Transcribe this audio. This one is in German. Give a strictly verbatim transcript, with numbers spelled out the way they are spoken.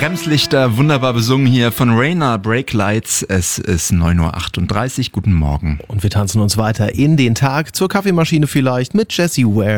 Bremslichter, wunderbar besungen hier von Rainer Brake Lights. Es ist neun Uhr achtunddreißig. Guten Morgen. Und wir tanzen uns weiter in den Tag zur Kaffeemaschine vielleicht mit Jessie Ware.